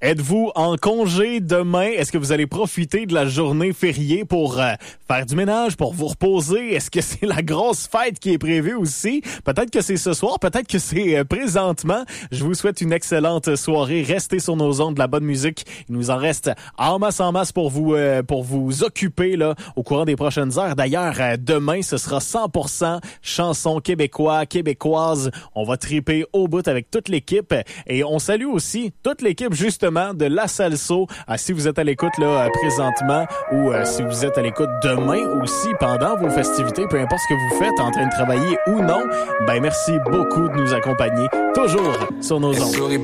Êtes-vous en congé demain? Est-ce que vous allez profiter de la journée fériée pour faire du ménage, pour vous reposer? Est-ce que c'est la grosse fête qui est prévue aussi? Peut-être que c'est ce soir, peut-être que c'est présentement. Je vous souhaite une excellente soirée. Restez sur nos ondes de la bonne musique. Il nous en reste en masse pour vous occuper là au courant des prochaines heures. D'ailleurs, demain, ce sera 100% chansons québécoises. On va triper au bout avec toute l'équipe et on salue aussi toute l'équipe justement de La Salso. Si vous êtes à l'écoute là présentement ou si vous êtes à l'écoute demain aussi pendant vos festivités, peu importe ce que vous faites, en train de travailler ou non, ben merci beaucoup de nous accompagner toujours sur nos ondes.